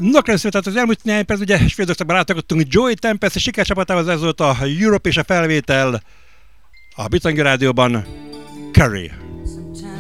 No, tehát az elmúlt néhány perc, ugye Svédországban látogattunk Joey Tempest sikercsapatával, ez volt a Europe és a felvétel a Bitangi Rádióban. Curry.